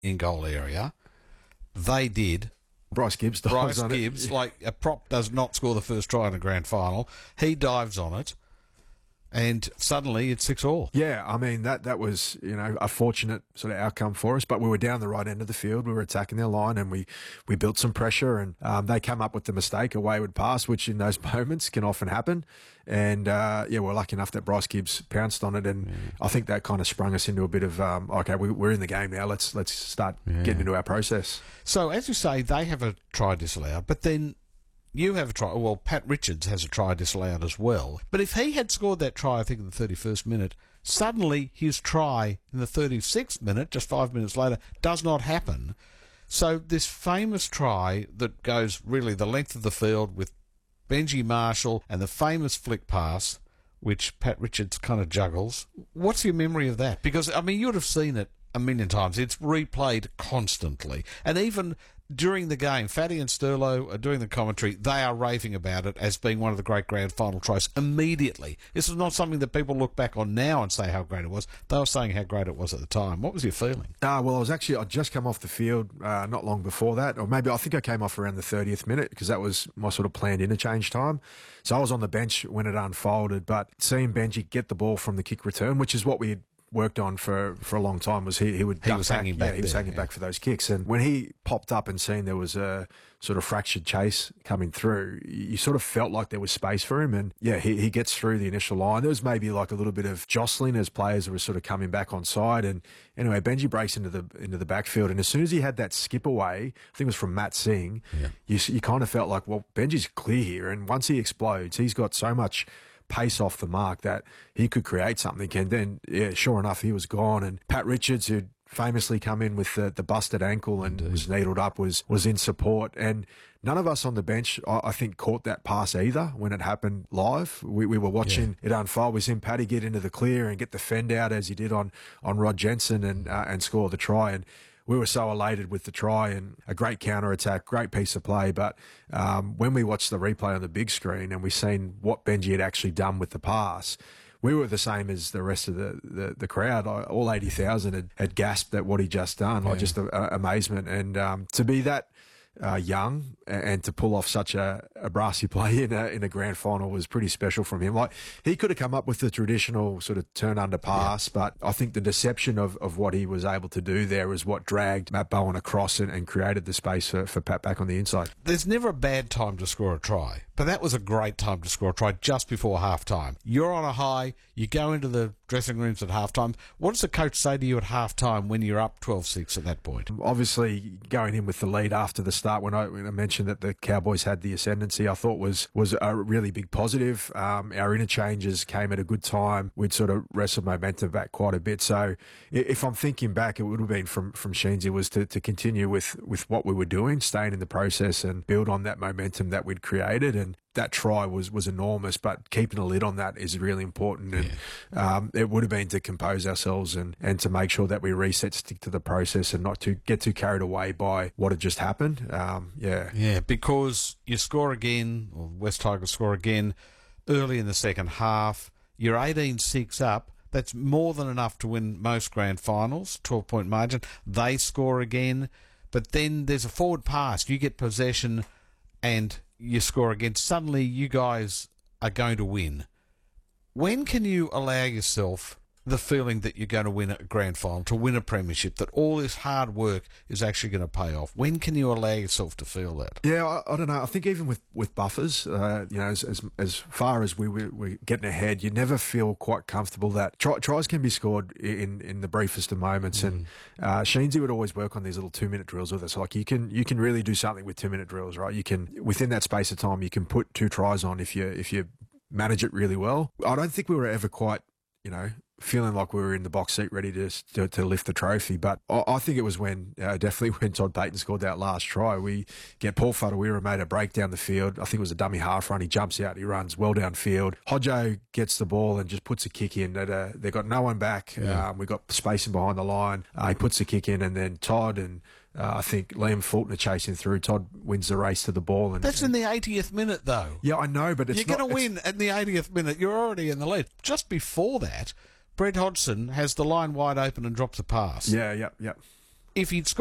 in goal area. They did. Bryce Gibbs dives Bryce on Gibbs, it. like a prop, does not score the first try in a grand final. He dives on it, and suddenly it's 6-all. Yeah, I mean, that was, a fortunate sort of outcome for us, but we were down the right end of the field. We were attacking their line, and we built some pressure, and they came up with the mistake, a wayward pass, which in those moments can often happen. And, we're lucky enough that Bryce Gibbs pounced on it, and I think that kind of sprung us into a bit of, okay, we're in the game now. Let's start getting into our process. So, as you say, they have a try disallowed, but then you have a try. Well, Pat Richards has a try disallowed as well. But if he had scored that try, I think, in the 31st minute, suddenly his try in the 36th minute, just 5 minutes later, does not happen. So this famous try that goes really the length of the field with Benji Marshall and the famous flick pass, which Pat Richards kind of juggles. What's your memory of that? Because, I mean, you'd have seen it a million times. It's replayed constantly. And even during the game, Fatty and Sterlo are doing the commentary. They are raving about it as being one of the great grand final tries immediately. This is not something that people look back on now and say how great it was. They were saying how great it was at the time. What was your feeling? Well, I'd just come off the field not long before that, or maybe I think I came off around the 30th minute because that was my sort of planned interchange time. So I was on the bench when it unfolded, but seeing Benji get the ball from the kick return, which is what we had worked on for a long time, was he was hanging back. He was hanging back for those kicks. And when he popped up and seen there was a sort of fractured chase coming through, you sort of felt like there was space for him. And he gets through the initial line. There was maybe like a little bit of jostling as players were sort of coming back on side. And anyway, Benji breaks into the backfield. And as soon as he had that skip away, I think it was from Matt Singh, you kind of felt like, well, Benji's clear here. And once he explodes, he's got so much pace off the mark that he could create something. And then, sure enough, he was gone. And Pat Richards, who'd famously come in with the busted ankle and was needled up, was in support. And none of us on the bench, I think, caught that pass either when it happened live. We were watching it unfold. We seen Paddy get into the clear and get the fend out as he did on Rod Jensen and score the try. And we were so elated with the try and a great counter-attack, great piece of play. But when we watched the replay on the big screen and we seen what Benji had actually done with the pass, we were the same as the rest of the crowd. All 80,000 had gasped at what he just done, like just amazement. And to be that young and to pull off such a brassy play in a grand final was pretty special from him. Like, he could have come up with the traditional sort of turn under pass, but I think the deception of what he was able to do there was what dragged Matt Bowen across and created the space for Pat back on the inside. There's never a bad time to score a try, but that was a great time to score a try just before half-time. You're on a high, you go into the dressing rooms at half-time. What does the coach say to you at half-time when you're up 12-6 at that point? Obviously, going in with the lead after the start, when I mentioned that the Cowboys had the ascendancy, I thought was a really big positive. Our interchanges came at a good time. We'd sort of wrestled momentum back quite a bit. So if I'm thinking back, it would have been from Sheensy was to continue with what we were doing, staying in the process and build on that momentum that we'd created. And that try was enormous, but keeping a lid on that is really important. And it would have been to compose ourselves and to make sure that we reset, stick to the process and not to get too carried away by what had just happened. Because you score again, or West Tigers score again early in the second half. You're 18-6 up. That's more than enough to win most grand finals, 12-point margin. They score again, but then there's a forward pass. You get possession and you score again. Suddenly you guys are going to win. When can you allow yourself the feeling that you're going to win a grand final, to win a premiership, that all this hard work is actually going to pay off? When can you allow yourself to feel that? Yeah, I don't know. I think even with buffers, as far as we're getting ahead, you never feel quite comfortable that tries can be scored in the briefest of moments. And Sheensy would always work on these little 2-minute drills with us. Like, you can really do something with 2-minute drills, right? You can, within that space of time, you can put 2 tries on if you manage it really well. I don't think we were ever quite, feeling like we were in the box seat ready to lift the trophy. But I think it was definitely when Todd Payton scored that last try. We get Paul Whatuira made a break down the field. I think it was a dummy half run. He jumps out, he runs well downfield. Hodjo gets the ball and just puts a kick in. They've got no one back. We've got spacing behind the line. He puts a kick in, and then Todd and I think Liam Fulton are chasing through. Todd wins the race to the ball. That's in the 80th minute, though. Yeah, I know, but you're going to win at the 80th minute. You're already in the lead. Just before that, Brett Hodgson has the line wide open and drops a pass. Yeah. if he'd scored